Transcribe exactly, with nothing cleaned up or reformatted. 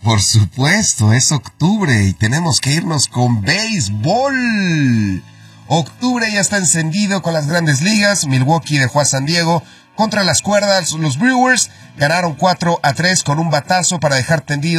Por supuesto, es octubre y tenemos que irnos con béisbol. Octubre ya está encendido con las grandes ligas. Milwaukee dejó a San Diego contra las cuerdas. Los Brewers ganaron cuatro a tres con un batazo para dejar tendido